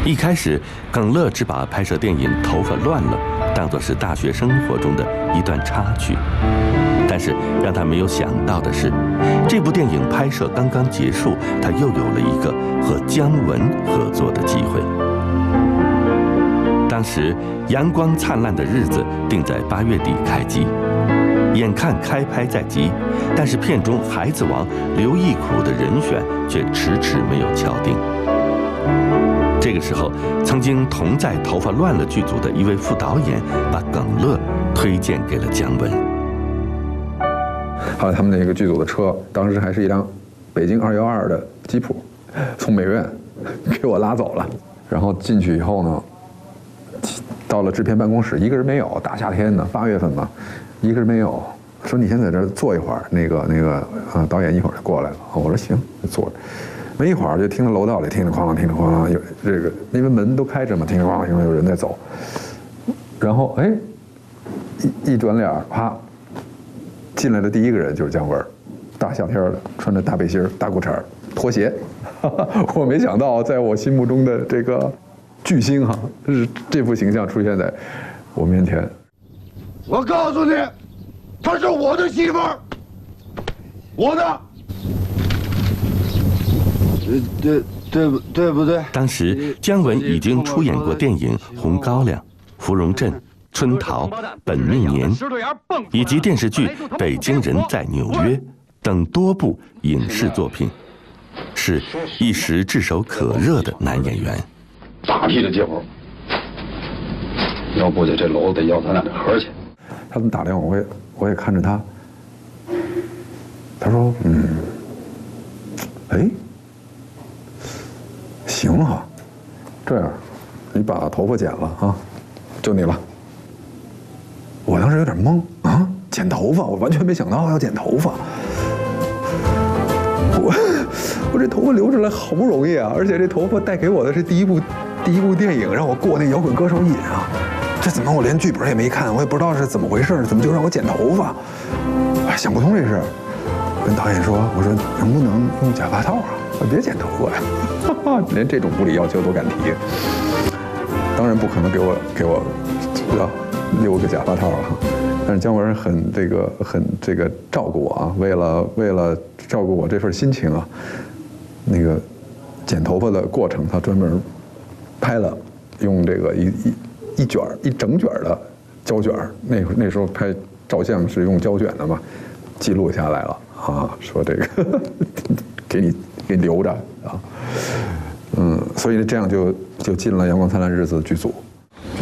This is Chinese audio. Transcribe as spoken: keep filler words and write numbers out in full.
一开始，耿乐只把拍摄电影《头发乱了》当作是大学生活中的一段插曲，但是让他没有想到的是，这部电影拍摄刚刚结束，他又有了一个和姜文合作的机会。当时《阳光灿烂的日子》定在八月底开机，眼看开拍在即，但是片中孩子王刘义苦的人选却迟迟没有敲定。这个时候，曾经同在《头发乱了》剧组的一位副导演把耿乐推荐给了姜文。 后来他们那个剧组的车，当时还是一辆北京二幺二的吉普，从美院给我拉走了。然后进去以后呢，到了制片办公室，一个人没有，大夏天的，八月份嘛，一个人没有。说你先在这儿坐一会儿，那个那个呃导演一会儿就过来了。我说行，就坐着。没一会儿就听到楼道里听着哐啷听着哐啷，有这个因为门都开着嘛，听着哐啷听着有人在走。然后哎，一一转脸，啪，进来的第一个人就是姜文，大夏天的，穿着大背心、大裤衩、拖鞋。我没想到，在我心目中的这个巨星哈，是这副形象出现在我面前。 我告诉你，她是我的媳妇儿，我的。对对不对不对？ 当时姜文已经出演过电影《红高粱》《芙蓉镇》《春桃》《本命年》，以及电视剧《北京人在纽约》等多部影视作品，是一时炙手可热的男演员。 大批的接活，要估计这楼得要咱俩这盒钱。 他们打量我，我也我也看着他。他说：“嗯，哎。”行哈，这样，你把头发剪了啊，就你了。我当时有点懵啊，剪头发，我完全没想到要剪头发。我我这头发留着来好不容易啊，而且这头发带给我的是第一部第一部电影，让我过那摇滚歌手瘾啊。这怎么我连剧本也没看，我也不知道是怎么回事，怎么就让我剪头发？哎，想不通这事。跟导演说，我说能不能用假发套啊？我别剪头发呀，连这种物理要求都敢提。当然不可能给我给我要留个假发套啊。但是姜文很这个很这个照顾我啊，为了为了照顾我这份心情啊，那个剪头发的过程他专门拍了，用这个一一一卷一整卷的胶卷，那那时候拍照相是用胶卷的嘛，记录下来了啊，说这个给你给你留着啊，嗯，所以这样就就进了《阳光灿烂日子》剧组。